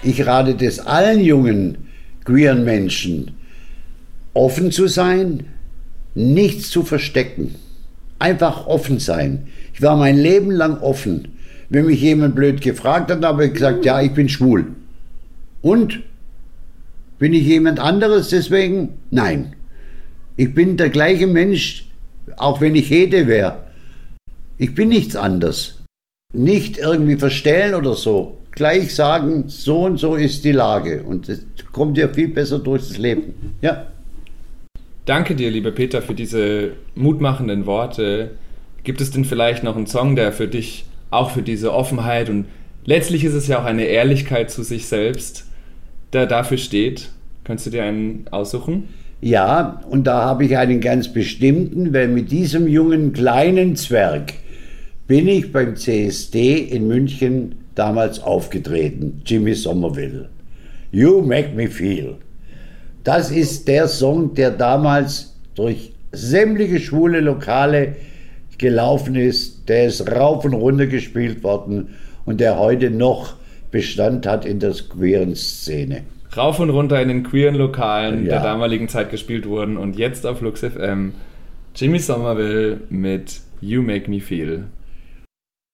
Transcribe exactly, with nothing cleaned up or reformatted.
Ich rate das allen jungen queeren Menschen, offen zu sein, nichts zu verstecken. Einfach offen sein. Ich war mein Leben lang offen. Wenn mich jemand blöd gefragt hat, habe ich gesagt, ja, ich bin schwul. Und? Bin ich jemand anderes deswegen? Nein. Ich bin der gleiche Mensch, auch wenn ich Hete wäre. Ich bin nichts anderes. Nicht irgendwie verstellen oder so. Gleich sagen, so und so ist die Lage. Und es kommt ja viel besser durchs Leben. Ja. Danke dir, lieber Peter, für diese mutmachenden Worte. Gibt es denn vielleicht noch einen Song, der für dich auch für diese Offenheit und letztlich ist es ja auch eine Ehrlichkeit zu sich selbst, der dafür steht? Könntest du dir einen aussuchen? Ja, und da habe ich einen ganz bestimmten, weil mit diesem jungen kleinen Zwerg bin ich beim C S D in München damals aufgetreten, Jimmy Somerville. You Make Me Feel. Das ist der Song, der damals durch sämtliche schwule Lokale gelaufen ist. Der ist rauf und runter gespielt worden und der heute noch Bestand hat in der queeren Szene. Rauf und runter in den queeren Lokalen ja. der damaligen Zeit gespielt wurden und jetzt auf Flux F M Jimmy Somerville mit You Make Me Feel.